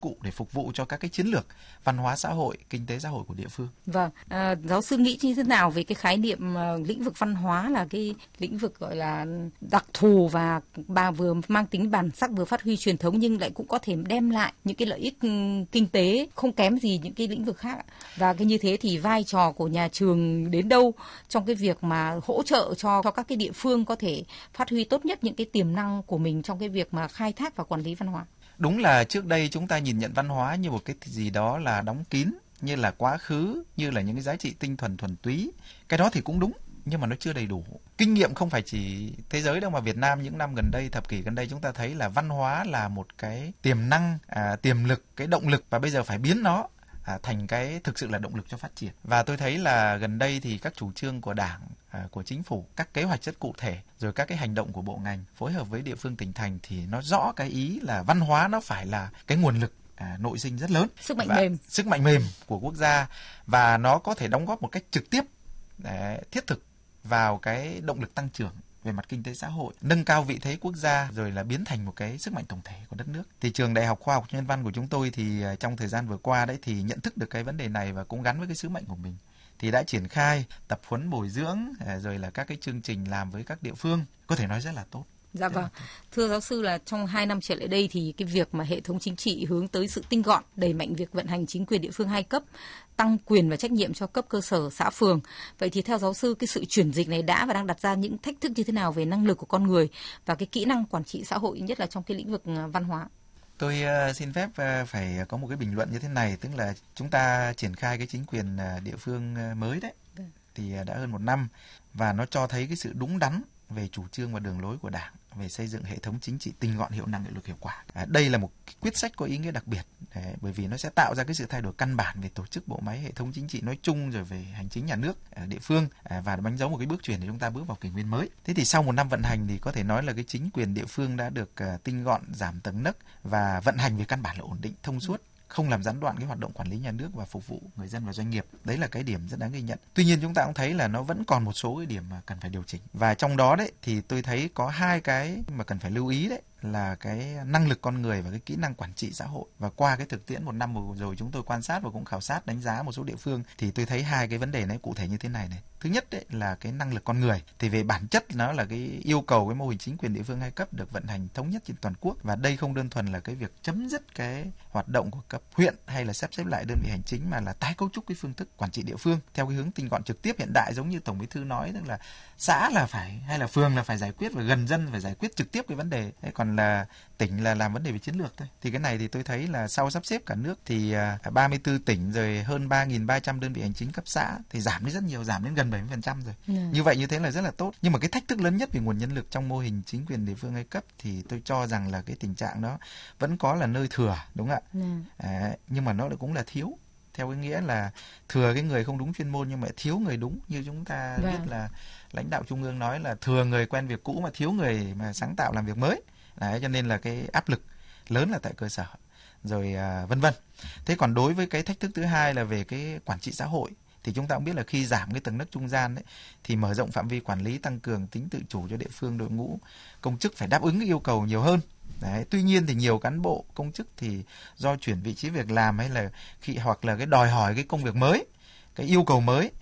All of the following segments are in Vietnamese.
cụ để phục vụ cho các cái chiến lược văn hóa xã hội, kinh tế xã hội của địa phương. Vâng, giáo sư nghĩ như thế nào về cái khái niệm lĩnh vực văn hóa là cái lĩnh vực gọi là đặc thù và vừa mang tính bản sắc, vừa phát huy truyền thống nhưng lại cũng có thể đem lại những cái lợi ích kinh tế không kém gì những cái lĩnh vực khác. Và cái như thế thì vai trò của nhà trường đến đâu trong cái việc mà hỗ trợ cho các cái địa phương có thể phát huy tốt nhất những cái tiềm năng của mình trong cái việc mà khai thác và quản lý văn hóa? Đúng là trước đây chúng ta nhìn nhận văn hóa như một cái gì đó là đóng kín, như là quá khứ, như là những cái giá trị tinh thuần thuần túy. Cái đó thì cũng đúng, nhưng mà nó chưa đầy đủ. Kinh nghiệm không phải chỉ thế giới đâu, mà Việt Nam những năm gần đây, thập kỷ gần đây, chúng ta thấy là văn hóa là một cái tiềm năng, tiềm lực, cái động lực, và bây giờ phải biến nó thành cái thực sự là động lực cho phát triển. Và tôi thấy là gần đây thì các chủ trương của Đảng, của Chính phủ, các kế hoạch rất cụ thể, rồi các cái hành động của bộ ngành phối hợp với địa phương tỉnh thành thì nó rõ cái ý là văn hóa nó phải là cái nguồn lực nội sinh rất lớn, sức mạnh mềm của quốc gia, và nó có thể đóng góp một cách trực tiếp, thiết thực vào cái động lực tăng trưởng về mặt kinh tế xã hội, nâng cao vị thế quốc gia, rồi là biến thành một cái sức mạnh tổng thể của đất nước. Thì trường Đại học Khoa học Nhân văn của chúng tôi thì trong thời gian vừa qua đấy thì nhận thức được cái vấn đề này và cũng gắn với cái sứ mệnh của mình, thì đã triển khai tập huấn bồi dưỡng, rồi là các cái chương trình làm với các địa phương, có thể nói rất là tốt. Dạ vâng. Thưa giáo sư, là trong 2 năm trở lại đây thì cái việc mà hệ thống chính trị hướng tới sự tinh gọn, đẩy mạnh việc vận hành chính quyền địa phương 2 cấp, tăng quyền và trách nhiệm cho cấp cơ sở, xã phường. Vậy thì theo giáo sư, cái sự chuyển dịch này đã và đang đặt ra những thách thức như thế nào về năng lực của con người và cái kỹ năng quản trị xã hội, nhất là trong cái lĩnh vực văn hóa? Tôi xin phép phải có một cái bình luận như thế này, tức là chúng ta triển khai cái chính quyền địa phương mới đấy, thì đã hơn 1 năm, và nó cho thấy cái sự đúng đắn về chủ trương và đường lối của Đảng về xây dựng hệ thống chính trị tinh gọn, hiệu năng, hiệu lực, hiệu quả. Đây là một quyết sách có ý nghĩa đặc biệt, bởi vì nó sẽ tạo ra cái sự thay đổi căn bản về tổ chức bộ máy hệ thống chính trị nói chung, rồi về hành chính nhà nước địa phương, và đánh dấu một cái bước chuyển để chúng ta bước vào kỷ nguyên mới. Thế thì sau 1 năm vận hành thì có thể nói là cái chính quyền địa phương đã được tinh gọn, giảm tầng nấc và vận hành về căn bản là ổn định, thông suốt, không làm gián đoạn cái hoạt động quản lý nhà nước và phục vụ người dân và doanh nghiệp. Đấy là cái điểm rất đáng ghi nhận. Tuy nhiên chúng ta cũng thấy là nó vẫn còn một số cái điểm mà cần phải điều chỉnh. Và trong đó đấy thì tôi thấy có 2 cái mà cần phải lưu ý, đấy là cái năng lực con người và cái kỹ năng quản trị xã hội. Và qua cái thực tiễn 1 năm vừa rồi chúng tôi quan sát và cũng khảo sát đánh giá một số địa phương thì tôi thấy 2 cái vấn đề này cụ thể như thế này. Thứ nhất đấy là cái năng lực con người. Thì về bản chất nó là cái yêu cầu cái mô hình chính quyền địa phương 2 cấp được vận hành thống nhất trên toàn quốc, và đây không đơn thuần là cái việc chấm dứt cái hoạt động của cấp huyện hay là sắp xếp lại đơn vị hành chính, mà là tái cấu trúc cái phương thức quản trị địa phương theo cái hướng tinh gọn, trực tiếp, hiện đại, giống như Tổng Bí thư nói, tức là xã là phải hay là phường là phải giải quyết, và gần dân phải giải quyết trực tiếp cái vấn đề. Còn là tỉnh là làm vấn đề về chiến lược thôi. Thì cái này thì tôi thấy là sau sắp xếp cả nước thì 34 tỉnh rồi hơn 3.300 đơn vị hành chính cấp xã thì giảm đi rất nhiều, giảm đến gần 70% rồi. Như thế là rất là tốt. Nhưng mà cái thách thức lớn nhất về nguồn nhân lực trong mô hình chính quyền địa phương 2 cấp thì tôi cho rằng là cái tình trạng đó vẫn có là nơi thừa, đúng không ạ? Nhưng mà nó cũng là thiếu, theo cái nghĩa là thừa cái người không đúng chuyên môn nhưng mà thiếu người đúng. Như chúng ta biết là lãnh đạo trung ương nói là thừa người quen việc cũ mà thiếu người mà sáng tạo làm việc mới. Đấy, cho nên là cái áp lực lớn là tại cơ sở, rồi vân vân. Thế còn đối với cái thách thức thứ hai là về cái quản trị xã hội, thì chúng ta cũng biết là khi giảm cái tầng nấc trung gian đấy thì mở rộng phạm vi quản lý, tăng cường tính tự chủ cho địa phương, đội ngũ công chức phải đáp ứng cái yêu cầu nhiều hơn. Đấy, tuy nhiên thì nhiều cán bộ công chức thì do chuyển vị trí việc làm hay là hoặc là cái đòi hỏi cái công việc mới, cái yêu cầu mới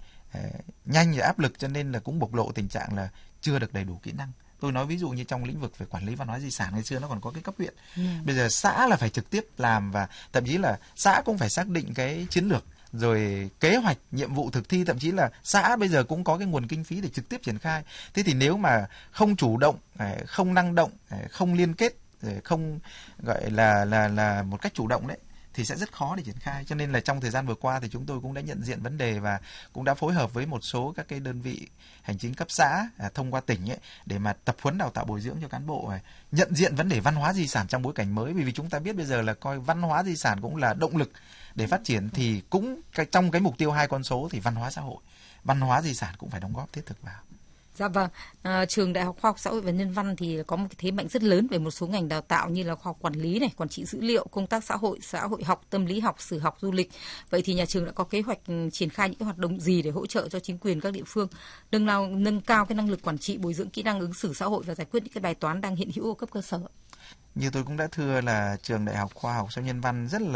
nhanh và áp lực, cho nên là cũng bộc lộ tình trạng là chưa được đầy đủ kỹ năng. Tôi nói ví dụ như trong lĩnh vực về quản lý văn hóa di sản, ngày xưa nó còn có cái cấp huyện. Bây giờ xã là phải trực tiếp làm, và thậm chí là xã cũng phải xác định cái chiến lược, rồi kế hoạch, nhiệm vụ thực thi, thậm chí là xã bây giờ cũng có cái nguồn kinh phí để trực tiếp triển khai. Thế thì nếu mà không chủ động, không năng động, không liên kết, không gọi là một cách chủ động đấy, thì sẽ rất khó để triển khai. Cho nên là trong thời gian vừa qua thì chúng tôi cũng đã nhận diện vấn đề và cũng đã phối hợp với một số các cái đơn vị hành chính cấp xã thông qua tỉnh để mà tập huấn, đào tạo, bồi dưỡng cho cán bộ nhận diện vấn đề văn hóa di sản trong bối cảnh mới. Vì chúng ta biết bây giờ là coi văn hóa di sản cũng là động lực để phát triển, thì cũng trong cái mục tiêu 2 con số thì văn hóa xã hội, văn hóa di sản cũng phải đóng góp thiết thực vào. Dạ vâng, trường Đại học Khoa học Xã hội và Nhân văn thì có một cái thế mạnh rất lớn về một số ngành đào tạo như là khoa học quản lý này, quản trị dữ liệu, công tác xã hội học, tâm lý học, sử học, du lịch. Vậy thì nhà trường đã có kế hoạch triển khai những cái hoạt động gì để hỗ trợ cho chính quyền các địa phương nâng cao cái năng lực quản trị, bồi dưỡng kỹ năng ứng xử xã hội và giải quyết những cái bài toán đang hiện hữu ở cấp cơ sở? Như tôi cũng đã thưa là trường Đại học Khoa học Xã hội Nhân văn rất là